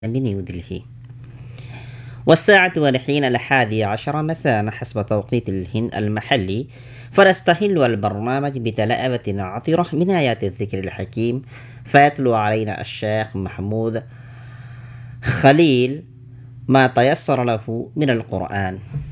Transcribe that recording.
بنيو دلهي. والساعة والحين 11 مساء حسب توقيت الهند المحلي. فنستهل البرنامج بتلاوة عطرة من آيات الذكر الحكيم. فيتلو علينا الشيخ محمود خليل ما تيسر له من القرآن.